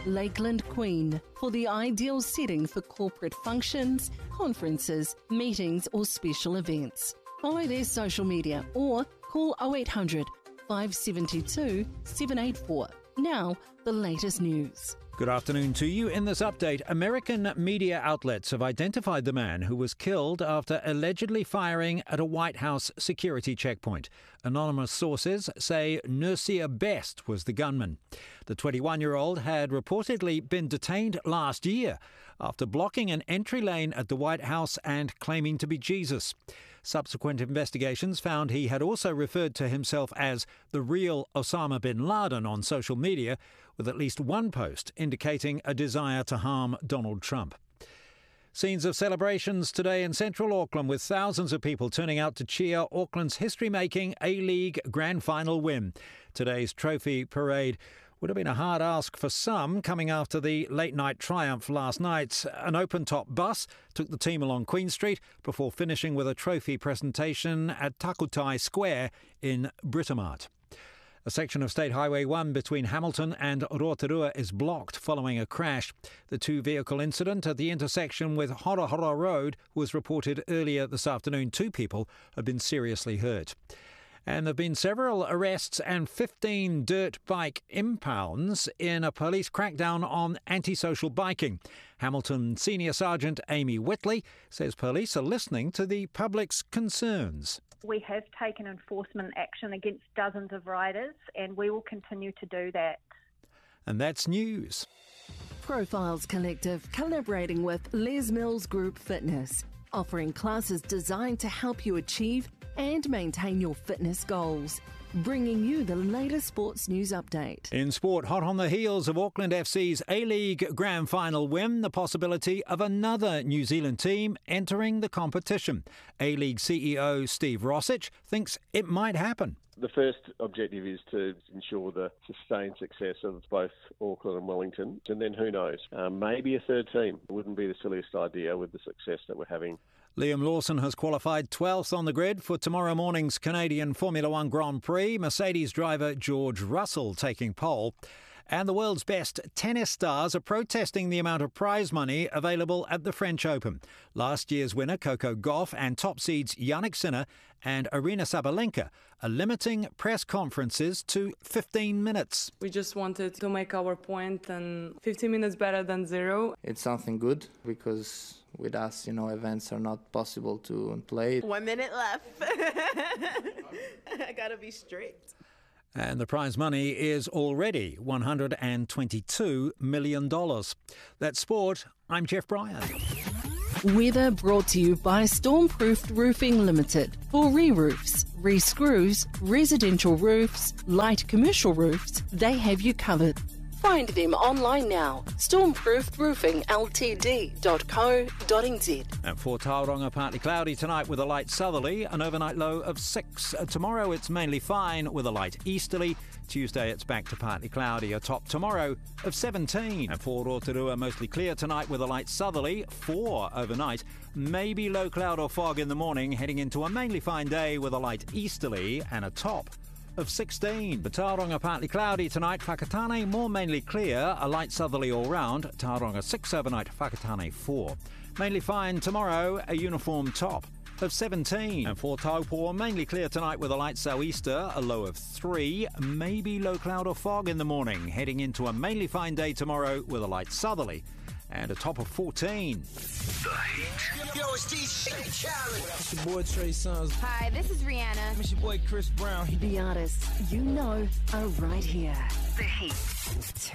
Lakeland Queen for the ideal setting for corporate functions, conferences, meetings or special events. Follow their social media or call 0800 572 784. Now, the latest news. Good afternoon to you. In this update, American media outlets have identified the man who was killed after allegedly firing at a White House security checkpoint. Anonymous sources say Nersia Best was the gunman. The 21-year-old had reportedly been detained last year after blocking an entry lane at the White House and claiming to be Jesus. Subsequent investigations found he had also referred to himself as the real Osama bin Laden on social media, with at least one post indicating a desire to harm Donald Trump. Scenes of celebrations today in central Auckland, with thousands of people turning out to cheer Auckland's history-making A-League Grand Final win. Today's trophy parade would have been a hard ask for some, coming after the late-night triumph last night. An open-top bus took the team along Queen Street before finishing with a trophy presentation at Takutai Square in Britomart. A section of State Highway 1 between Hamilton and Rotorua is blocked following a crash. The two-vehicle incident at the intersection with Horohoro Road was reported earlier this afternoon. 2 people have been seriously hurt. And there have been several arrests and 15 dirt bike impounds in a police crackdown on antisocial biking. Hamilton Senior Sergeant Amy Whitley says police are listening to the public's concerns. We have taken enforcement action against dozens of riders, and we will continue to do that. And that's news. Profiles Collective collaborating with Les Mills Group Fitness, offering classes designed to help you achieve and maintain your fitness goals. Bringing you the latest sports news update. In sport, hot on the heels of Auckland FC's A-League Grand Final win, the possibility of another New Zealand team entering the competition. A-League CEO Steve Rossich thinks it might happen. The first objective is to ensure the sustained success of both Auckland and Wellington, and then who knows, maybe a third team. It wouldn't be the silliest idea with the success that we're having. Liam Lawson has qualified 12th on the grid for tomorrow morning's Canadian Formula One Grand Prix. Mercedes driver George Russell taking pole. And the world's best tennis stars are protesting the amount of prize money available at the French Open. Last year's winner, Coco Gauff, and top seeds Jannik Sinner and Aryna Sabalenka are limiting press conferences to 15 minutes. We just wanted to make our point, and 15 minutes better than 0. It's something good because with us, events are not possible to play. 1 minute left. I gotta be strict. And the prize money is already $122 million. That's sport. I'm Jeff Bryan. Weather brought to you by Stormproofed Roofing Limited. For re-roofs, re-screws, residential roofs, light commercial roofs, they have you covered. Find them online now. stormproofedroofingltd.co.nz. And for Tauranga, partly cloudy tonight with a light southerly, an overnight low of 6. Tomorrow it's mainly fine with a light easterly. Tuesday it's back to partly cloudy, a top tomorrow of 17. And for Rotorua, mostly clear tonight with a light southerly, 4 overnight. Maybe low cloud or fog in the morning, heading into a mainly fine day with a light easterly and a top of 16. The Tauranga partly cloudy tonight, Whakatane more mainly clear, a light southerly all round, Tauranga 6 overnight, Whakatane 4. Mainly fine tomorrow, a uniform top of 17. And for Taupo, mainly clear tonight with a light sou'easter, a low of 3, maybe low cloud or fog in the morning, heading into a mainly fine day tomorrow with a light southerly and a top of 14. The Heat. Yo, it's DJ Khaled. It's your boy Trey Songz. Hi, this is Rihanna. It's your boy Chris Brown. The artists you know are right here. The Heat.